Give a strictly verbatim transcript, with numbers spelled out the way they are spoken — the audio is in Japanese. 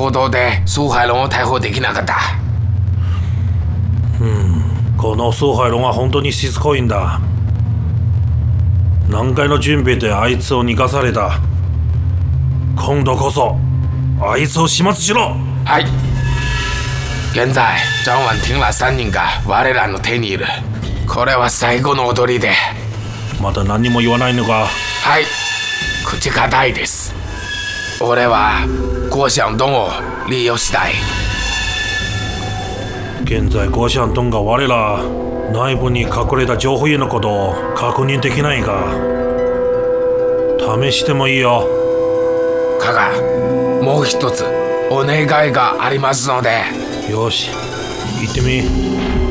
行動でスーハイロンを逮捕できなかった。 うん、このスーハイロンは本当にしつこいんだ。何回の準備であいつを逃がされた。今度こそあいつを始末しろ。 はい。現在ジャンワンティンラさんにんが我らの手にいる。これは最後の踊りで。 まだ何も言わないのか。 はい、口固いです。俺はゴーシャンドンを利用したい。 現在ゴーシャンドンが我ら内部に隠れた情報員のことを確認できないが、試してもいいよ。 カガ、もう一つお願いがありますので。 よし、行ってみ。